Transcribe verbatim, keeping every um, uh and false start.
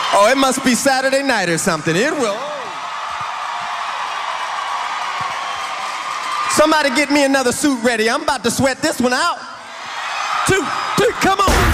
Oh, it must be Saturday night or something. It will. Somebody get me another suit ready. I'm about to sweat this one out. Two, three, come on.